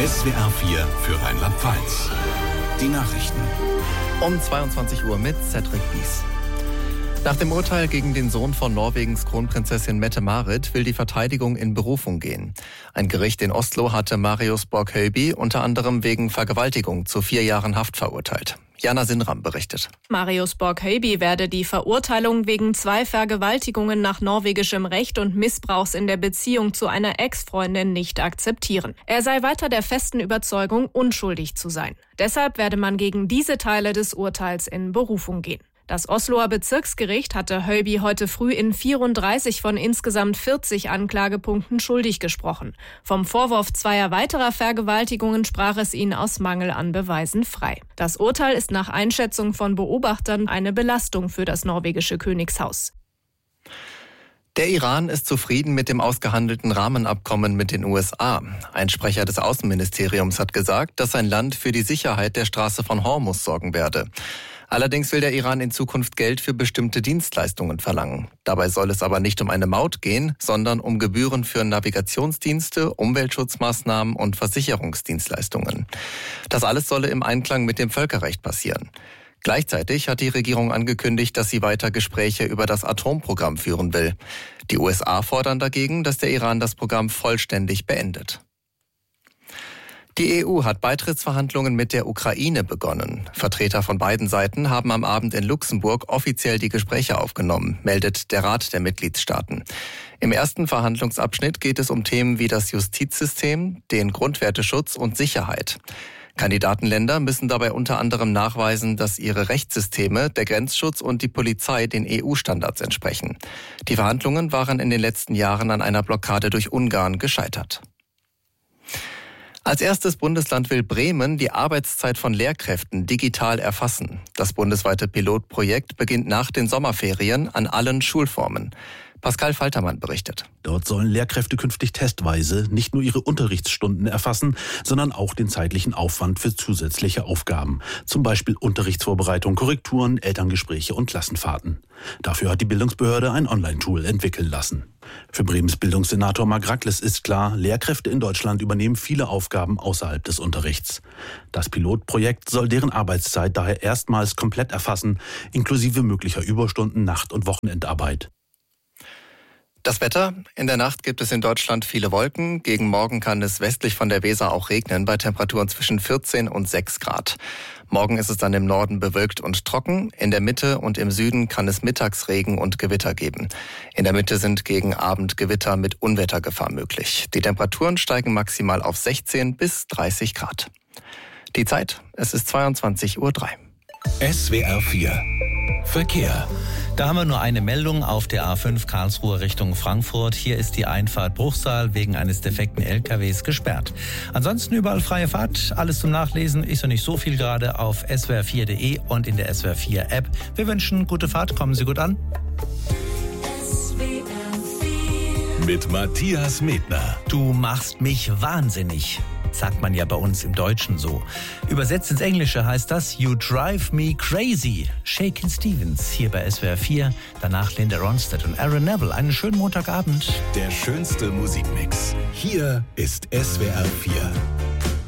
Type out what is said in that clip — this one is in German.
SWR 4 für Rheinland-Pfalz. Die Nachrichten. Um 22 Uhr mit Cedric Bies. Nach dem Urteil gegen den Sohn von Norwegens Kronprinzessin Mette-Marit will die Verteidigung in Berufung gehen. Ein Gericht in Oslo hatte Marius Borg-Høiby unter anderem wegen Vergewaltigung zu 4 Jahren Haft verurteilt. Jana Sinram berichtet. Marius Borg-Høiby werde die Verurteilung wegen 2 Vergewaltigungen nach norwegischem Recht und Missbrauchs in der Beziehung zu einer Ex-Freundin nicht akzeptieren. Er sei weiter der festen Überzeugung, unschuldig zu sein. Deshalb werde man gegen diese Teile des Urteils in Berufung gehen. Das Osloer Bezirksgericht hatte Høiby heute früh in 34 von insgesamt 40 Anklagepunkten schuldig gesprochen. Vom Vorwurf 2 weiterer Vergewaltigungen sprach es ihn aus Mangel an Beweisen frei. Das Urteil ist nach Einschätzung von Beobachtern eine Belastung für das norwegische Königshaus. Der Iran ist zufrieden mit dem ausgehandelten Rahmenabkommen mit den USA. Ein Sprecher des Außenministeriums hat gesagt, dass sein Land für die Sicherheit der Straße von Hormuz sorgen werde. Allerdings will der Iran in Zukunft Geld für bestimmte Dienstleistungen verlangen. Dabei soll es aber nicht um eine Maut gehen, sondern um Gebühren für Navigationsdienste, Umweltschutzmaßnahmen und Versicherungsdienstleistungen. Das alles solle im Einklang mit dem Völkerrecht passieren. Gleichzeitig hat die Regierung angekündigt, dass sie weiter Gespräche über das Atomprogramm führen will. Die USA fordern dagegen, dass der Iran das Programm vollständig beendet. Die EU hat Beitrittsverhandlungen mit der Ukraine begonnen. Vertreter von beiden Seiten haben am Abend in Luxemburg offiziell die Gespräche aufgenommen, meldet der Rat der Mitgliedstaaten. Im ersten Verhandlungsabschnitt geht es um Themen wie das Justizsystem, den Grundwerteschutz und Sicherheit. Kandidatenländer müssen dabei unter anderem nachweisen, dass ihre Rechtssysteme, der Grenzschutz und die Polizei den EU-Standards entsprechen. Die Verhandlungen waren in den letzten Jahren an einer Blockade durch Ungarn gescheitert. Als erstes Bundesland will Bremen die Arbeitszeit von Lehrkräften digital erfassen. Das bundesweite Pilotprojekt beginnt nach den Sommerferien an allen Schulformen. Pascal Faltermann berichtet. Dort sollen Lehrkräfte künftig testweise nicht nur ihre Unterrichtsstunden erfassen, sondern auch den zeitlichen Aufwand für zusätzliche Aufgaben. Zum Beispiel Unterrichtsvorbereitung, Korrekturen, Elterngespräche und Klassenfahrten. Dafür hat die Bildungsbehörde ein Online-Tool entwickeln lassen. Für Bremens Bildungssenator Marc Rackles ist klar, Lehrkräfte in Deutschland übernehmen viele Aufgaben außerhalb des Unterrichts. Das Pilotprojekt soll deren Arbeitszeit daher erstmals komplett erfassen, inklusive möglicher Überstunden, Nacht- und Wochenendarbeit. Das Wetter. In der Nacht gibt es in Deutschland viele Wolken. Gegen Morgen kann es westlich von der Weser auch regnen, bei Temperaturen zwischen 14 und 6 Grad. Morgen ist es dann im Norden bewölkt und trocken. In der Mitte und im Süden kann es Mittagsregen und Gewitter geben. In der Mitte sind gegen Abend Gewitter mit Unwettergefahr möglich. Die Temperaturen steigen maximal auf 16 bis 30 Grad. Die Zeit, es ist 22:03 Uhr. SWR 4 Verkehr. Da haben wir nur eine Meldung auf der A5 Karlsruhe Richtung Frankfurt. Hier ist die Einfahrt Bruchsal wegen eines defekten LKWs gesperrt. Ansonsten überall freie Fahrt. Alles zum Nachlesen ist ja nicht so viel gerade auf swr4.de und in der SWR 4 App. Wir wünschen gute Fahrt. Kommen Sie gut an. Mit Matthias Medner. Du machst mich wahnsinnig. Sagt man ja bei uns im Deutschen so. Übersetzt ins Englische heißt das You Drive Me Crazy. Shakin' Stevens hier bei SWR 4. Danach Linda Ronstadt und Aaron Neville. Einen schönen Montagabend. Der schönste Musikmix. Hier ist SWR 4.